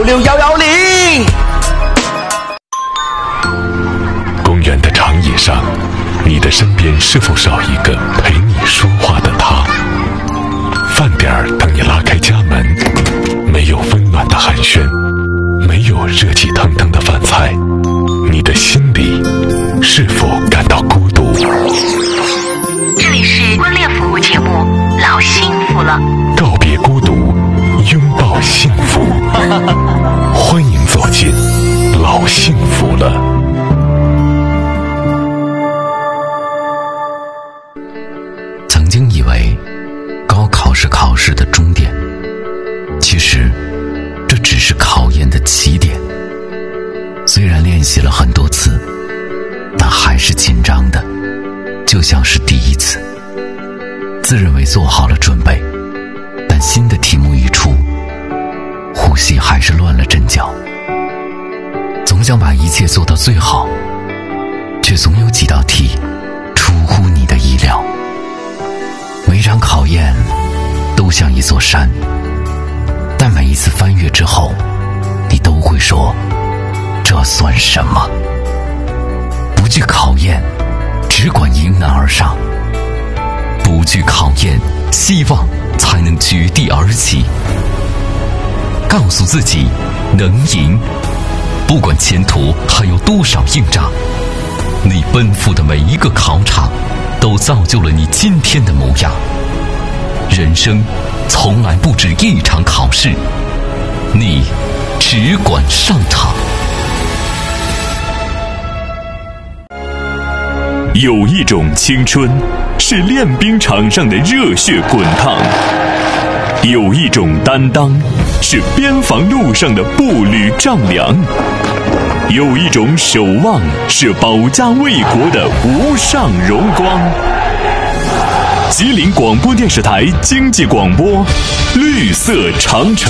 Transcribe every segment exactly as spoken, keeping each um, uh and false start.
六一一零。 公园的长椅上，你的身边是否少一个陪你说话的他？饭点儿等你拉开家门，没有温暖的寒暄，没有热气腾腾的饭菜，你的心里是否感到孤独？ 这里是婚恋服务节目《老幸福了》， 告别孤独，拥抱幸福。欢迎走进老幸福了。 曾经以为高考是考试的终点，其实这只是考验的起点。虽然练习了很多次，但还是紧张的，就像是第一次。自认为做好了准备，但新的题目一出，呼吸还是乱了阵脚。总想把一切做到最好，却总有几道题出乎你的意料。每场考验都像一座山，但每一次翻越之后，你都会说，这算什么？不惧考验，只管迎难而上。不惧考验，希望才能绝地而起。告诉自己能赢，不管前途还有多少硬仗，你奔赴的每一个考场都造就了你今天的模样。人生从来不止一场考试，你只管上场。 有一种青春是练兵场上的热血滚烫，有一种担当是边防路上的步履丈量，有一种守望是保家卫国的无上荣光。吉林广播电视台经济广播，绿色长城。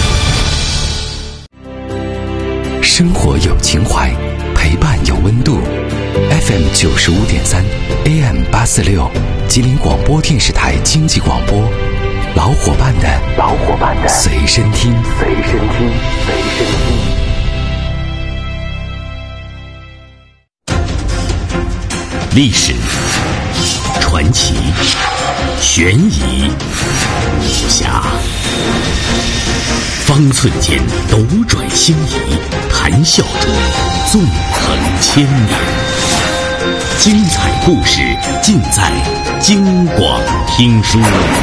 生活有情怀，陪伴有温度。F M 九十五点三 A M 八四六，吉林广播电视台经济广播，老伙伴的老伙伴的随身听，随身听，随身听。历史、传奇、悬疑、武侠，方寸间斗转星移，谈笑中纵横千年。精彩故事尽在京广听书。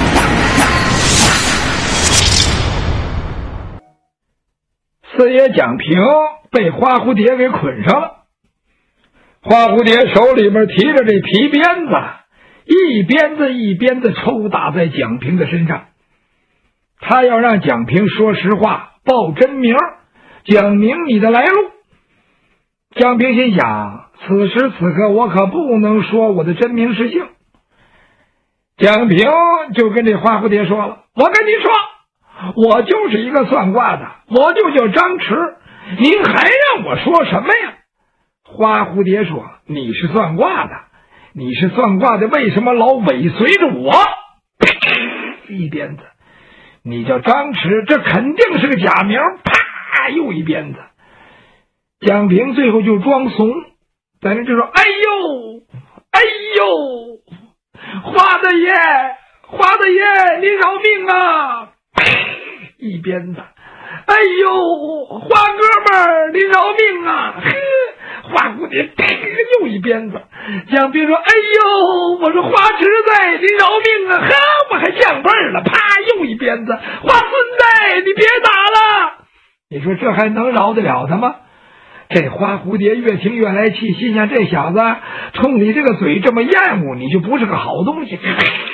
四爷蒋平被花蝴蝶给捆上了，花蝴蝶手里面提着这皮鞭子，一鞭子一鞭子抽打在蒋平的身上。他要让蒋平说实话，报真名，讲明你的来路。蒋平心想，此时此刻我可不能说我的真名实姓。蒋平就跟这花蝴蝶说了，我跟你说，我就是一个算卦的，我就叫张弛，您还让我说什么呀？花蝴蝶说，你是算卦的，你是算卦的，为什么老尾随着我？一鞭子，你叫张弛，这肯定是个假名，啪，又一鞭子。蒋平最后就装怂，在那就说，哎呦哎呦，花大爷花大爷您饶命啊，一鞭子，哎呦花哥们儿您饶命啊，呵，花蝴蝶又一鞭子。蒋平说，哎呦我说花池子您饶命啊，呵，我还降辈儿了，啪又一鞭子。花孙子你别打了，你说这还能饶得了他吗？这花蝴蝶越听越来气，心想这小子冲你这个嘴这么厌恶，你就不是个好东西。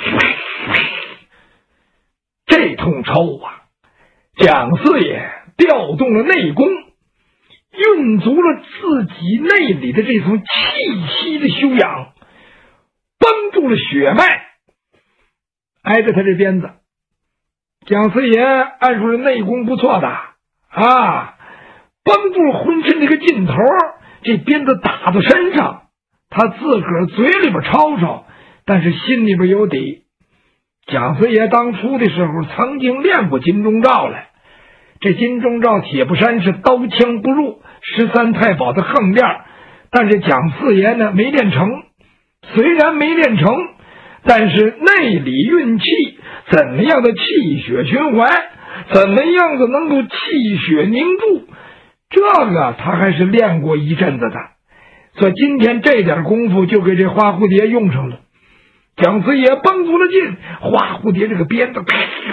这通抽啊，蒋四爷调动了内功，运足了自己内里的这层气息的修养，绷住了血脉。挨着他这鞭子，蒋四爷按说是内功不错的啊，绷住了浑身这个劲头，这鞭子打到身上，他自个儿嘴里边吵吵，但是心里边有底。蒋四爷当初的时候曾经练过金钟罩来， 这金钟罩铁布衫是刀枪不入，十三太保的横练，但是蒋四爷呢没练成。虽然没练成，但是内里运气，怎么样的气血循环，怎么样的能够气血凝注，这个他还是练过一阵子的。所以今天这点功夫就给这花蝴蝶用上了。蒋四爷绷足了劲，花蝴蝶这个鞭子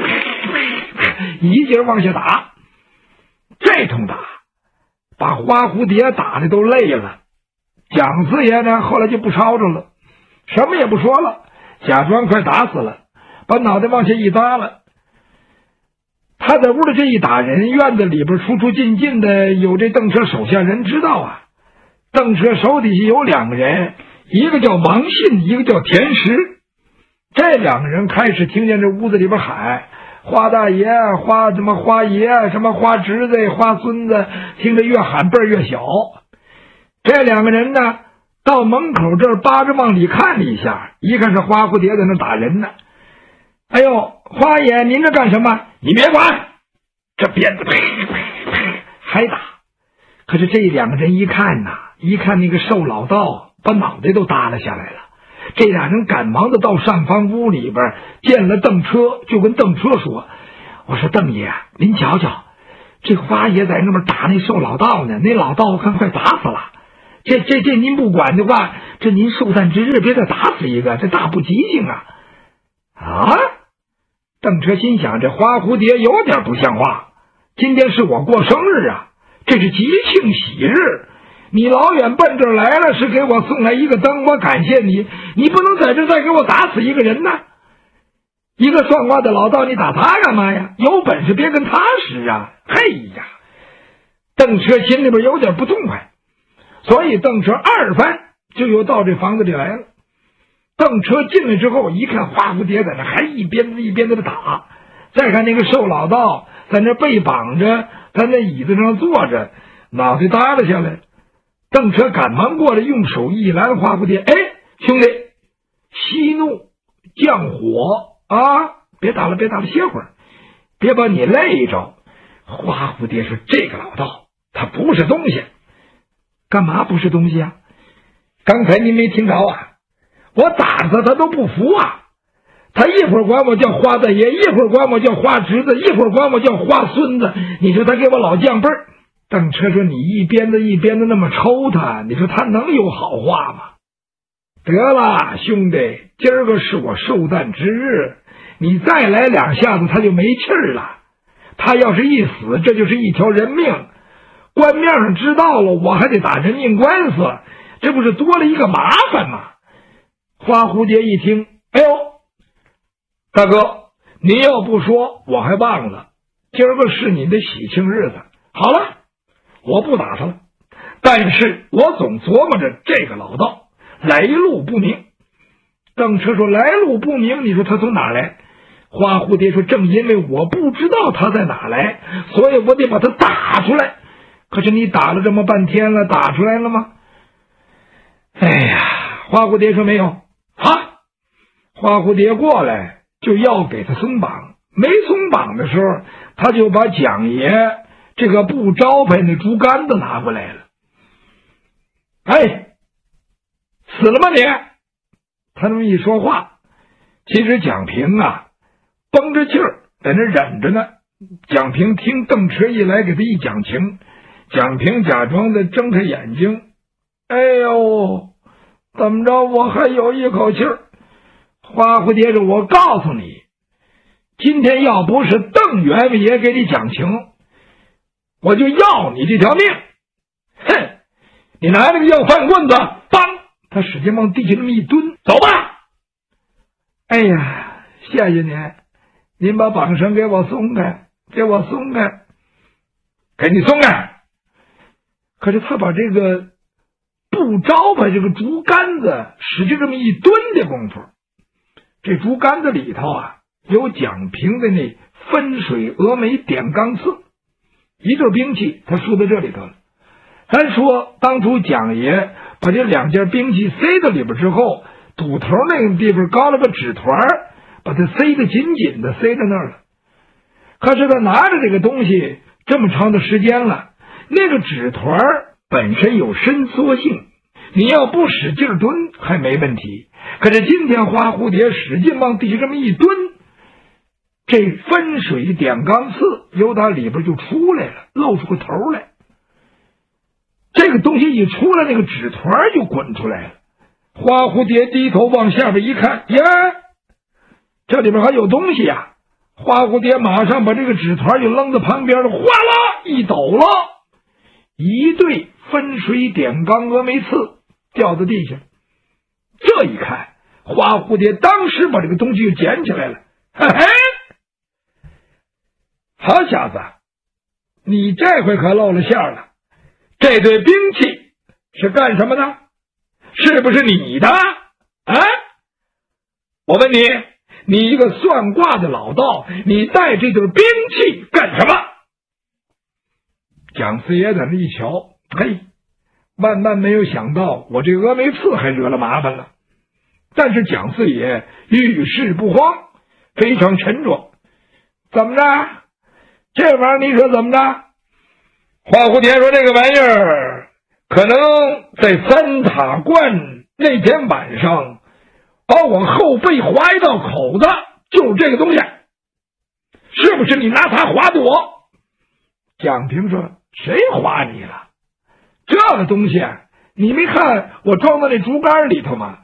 一劲往下打，这通打把花蝴蝶打的都累了。蒋四爷呢后来就不吵吵了，什么也不说了，假装快打死了，把脑袋往下一耷了。他在屋里这一打人，院子里边出出进进的有这邓车手下人知道啊。邓车手底下有两个人，一个叫王信，一个叫田石。这两个人开始听见这屋子里边喊花大爷、花什么花爷、什么花侄子、花孙子，听着越喊辈儿越小。这两个人呢到门口这儿扒着往里看了一下，一看是花蝴蝶在那打人呢。哎呦，花爷您这干什么？你别管，这鞭子呸呸呸还打。可是这两个人一看呐，一看那个瘦老道把脑袋都耷拉下来了。这俩人赶忙的到上房屋里边见了邓车，就跟邓车说，我说邓爷您瞧瞧，这花爷在那边打那瘦老道呢，那老道我看快打死了，这这这您不管的话，这您寿诞之日别再打死一个，这大不吉庆啊。啊，邓车心想，这花蝴蝶有点不像话，今天是我过生日啊，这是吉庆喜日，你老远奔这儿来了，是给我送来一个灯，我感谢你，你不能在这再给我打死一个人呢。一个算卦的老道，你打他干嘛呀？有本事别跟他使啊！嘿呀，邓车心里边有点不痛快，所以邓车二番就又到这房子里来了。邓车进来之后一看花蝴蝶在那还一鞭子一鞭子的打，再看那个瘦老道在那背绑着，在那椅子上坐着，脑袋耷拉下来。邓车赶忙过来，用手一拦花蝴蝶，哎，兄弟，息怒降火啊，别打了别打了，歇会儿，别把你累着。花蝴蝶说，这个老道他不是东西。干嘛不是东西啊？刚才您没听着啊，我打他他都不服啊，他一会儿管我叫花大爷，一会儿管我叫花侄子，一会儿管我叫花孙子，你说他给我老降辈儿。邓车说，你一鞭子一鞭子那么抽他，你说他能有好话吗？得了兄弟，今儿个是我寿诞之日，你再来两下子他就没气儿了，他要是一死这就是一条人命，官面上知道了我还得打人命官司，这不是多了一个麻烦吗？花蝴蝶一听，哎呦，大哥你要不说我还忘了，今儿个是你的喜庆日子，好了，我不打他了，但是我总琢磨着这个老道来路不明。邓车说，来路不明，你说他从哪来？花蝴蝶说，正因为我不知道他在哪来，所以我得把他打出来。可是你打了这么半天了，打出来了吗？哎呀，花蝴蝶说没有啊。花蝴蝶过来就要给他松绑，没松绑的时候，他就把蒋爷这个不招牌那竹竿子拿过来了。哎，死了吗你？他这么一说话，其实蒋平啊绷着气儿在那忍着呢。蒋平听邓车一来，给他一讲情，蒋平假装的睁开眼睛，哎呦，怎么着我还有一口气儿。花蝴蝶说，我告诉你，今天要不是邓员外爷给你讲情，我就要你这条命。哼，你拿那个要饭棍子，梆，他使劲往地下那么一蹲，走吧。哎呀，谢谢您，您把绑绳给我松开，给我松开，给你松开。可是他把这个不招牌这个竹竿子使劲这么一蹲的功夫，这竹竿子里头啊有蒋平的那分水峨眉点钢刺，一对兵器他输在这里头了。咱说当初蒋爷把这两件兵器塞到里边之后，堵头那个地方高了个纸团，把它塞得紧紧的塞在那儿了。可是他拿着这个东西这么长的时间了，那个纸团本身有伸缩性，你要不使劲蹲还没问题，可是今天花蝴蝶使劲往地这么一蹲，这分水点钢刺由它里边就出来了，露出个头来。这个东西一出来，那个纸团就滚出来了。花蝴蝶低头往下边一看，呀，这里边还有东西呀！花蝴蝶马上把这个纸团就扔在旁边了，哗啦一抖了，一对分水点钢峨眉刺掉在地下。这一看，花蝴蝶当时把这个东西就捡起来了。嘿嘿，好小子，你这回可露了馅了。这对兵器是干什么的？是不是你的？啊？我问你，你一个算卦的老道，你带这对兵器干什么？蒋四爷在那一瞧，嘿，万万没有想到我这峨眉刺还惹了麻烦了。但是蒋四爷遇事不慌，非常沉着。怎么着？这玩意儿你说怎么着？花蝴蝶说：“这个玩意儿可能在三塔观那天晚上把我后背划一道口子，就是这个东西，是不是你拿它划的我？”蒋平说：“谁划你了？这个东西你没看我装到那竹竿里头吗？